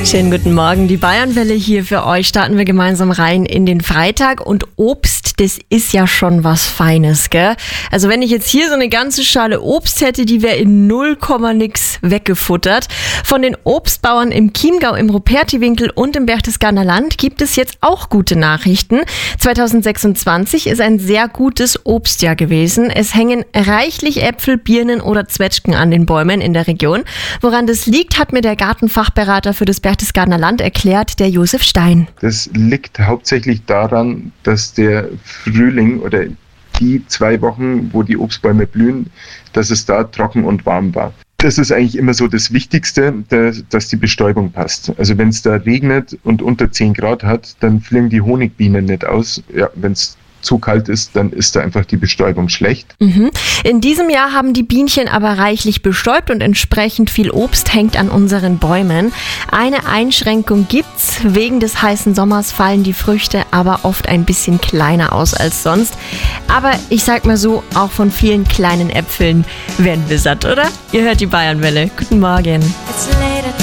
Schönen guten Morgen, die Bayernwelle hier für euch. Starten wir gemeinsam rein in den Freitag. Und Obst, das ist ja schon was Feines, gell? Also wenn ich jetzt hier so eine ganze Schale Obst hätte, die wäre in 0, nix weggefuttert. Von den Obstbauern im Chiemgau, im Rupertiwinkel und im Berchtesgadener Land gibt es jetzt auch gute Nachrichten. 2026 ist ein sehr gutes Obstjahr gewesen. Es hängen reichlich Äpfel, Birnen oder Zwetschgen an den Bäumen in der Region. Woran das liegt, hat mir der Gartenfachberater für das Berchtesgadener Land erklärt, der Josef Stein. Das liegt hauptsächlich daran, dass der Frühling oder die 2 Wochen, wo die Obstbäume blühen, dass es da trocken und warm war. Das ist eigentlich immer so das Wichtigste, dass die Bestäubung passt. Also wenn es da regnet und unter 10 Grad hat, dann fliegen die Honigbienen nicht aus. Ja, wenn es zu kalt ist, dann ist da einfach die Bestäubung schlecht. In diesem Jahr haben die Bienchen aber reichlich bestäubt und entsprechend viel Obst hängt an unseren Bäumen. Eine Einschränkung gibt's. Wegen des heißen Sommers fallen die Früchte aber oft ein bisschen kleiner aus als sonst. Aber ich sag mal so, auch von vielen kleinen Äpfeln werden wir satt, oder? Ihr hört die Bayernwelle. Guten Morgen.